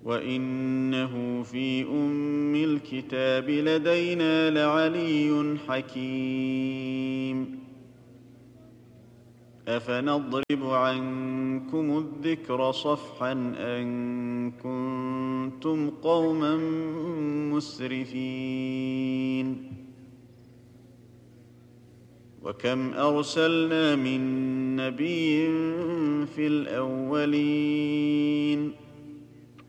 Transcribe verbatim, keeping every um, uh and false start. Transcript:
وإنه في أم الكتاب لدينا لعلي حكيم. أفنضرب عنكم الذكر صفحا أن كنتم قوما مسرفين. وكم أرسلنا من نبي في الأولين